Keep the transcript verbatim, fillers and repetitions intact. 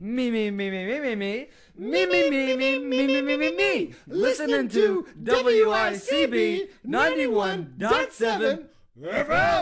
Me, me, me, me, me, me, me. Me, me, me, me, me, me, me, me, me. Listening to W I C B ninety-one point seven F M.